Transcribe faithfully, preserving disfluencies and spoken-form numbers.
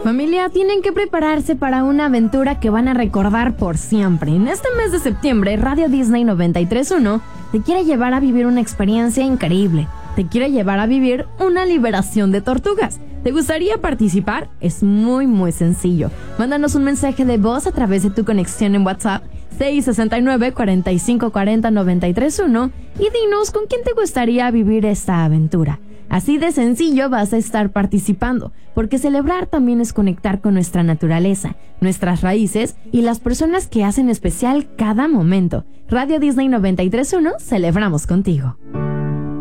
Familia, tienen que prepararse para una aventura que van a recordar por siempre. En este mes de septiembre, Radio Disney noventa y tres punto uno te quiere llevar a vivir una experiencia increíble. Te quiere llevar a vivir una liberación de tortugas. ¿Te gustaría participar? Es muy muy sencillo. Mándanos un mensaje de voz a través de tu conexión en WhatsApp seis seis nueve, cuatro cinco cuatro cero, nueve tres uno y dinos con quién te gustaría vivir esta aventura. Así de sencillo vas a estar participando, porque celebrar también es conectar con nuestra naturaleza, nuestras raíces y las personas que hacen especial cada momento. Radio Disney noventa y tres punto uno, celebramos contigo.